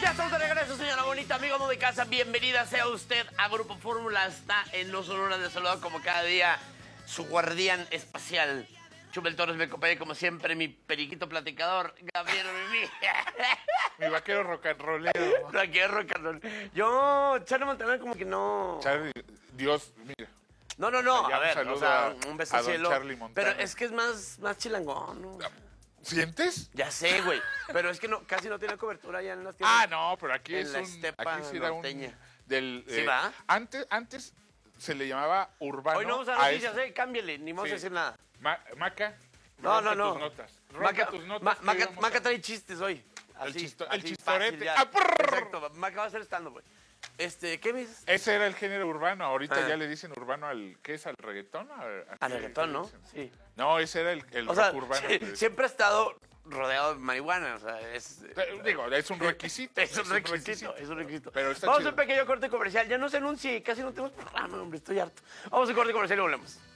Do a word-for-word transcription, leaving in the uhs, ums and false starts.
Ya estamos de regreso, señora bonita, amigo amo de casa. Bienvenida sea usted a Grupo Fórmula. Está en los honores de saludar como cada día su guardián espacial. Chumel Torres me acompaña como siempre, mi periquito platicador, Gabriel Mimi. Mi vaquero rock and rollero. Vaquero rock and roll. Yo, Charlie Montaner, como que no. Charlie, Dios, mira. No, no, no. Ya A un ver, saludo o sea, a- un beso a al don cielo. Charlie Montana. Pero es que es más, más chilangón, ¿no? ¿Sientes? Ya sé, güey. Pero es que no, casi no tiene cobertura allá en las tierras. Ah, no, pero aquí En es la un... estepa Aquí sí era un... norteña. Del, ¿Sí eh, va? Antes, antes se le llamaba urbano. Hoy no vamos a a noticias, eso. ¿eh? Cámbiale, ni vamos Sí. a decir nada. Ma- Maca, No, rompe no, no. tus notas. Rompe Maca, tus notas. Ma- que Maca, vamos a- Maca trae chistes hoy. El Así, chisto- el así, chistorete. fácil, ya. ¡Ah, prrr! Exacto, Maca va a ser estando, güey. Este, ¿qué me dices? Ese era el género urbano. Ahorita Ah. ya le dicen urbano al... ¿Qué es? ¿Al reggaetón? ¿A, a Al qué- reggaetón, qué ¿no? dicen? Sí. No, ese era el, el O rock sea, urbano. sí, que- siempre ha estado rodeado de marihuana, o sea, es... Eh, Digo, es un requisito. Es un requisito, es un requisito. Pero está Vamos a chido. un pequeño corte comercial. Ya no se anuncie, casi no tenemos programa, hombre, estoy harto. Vamos a un corte comercial y volvemos.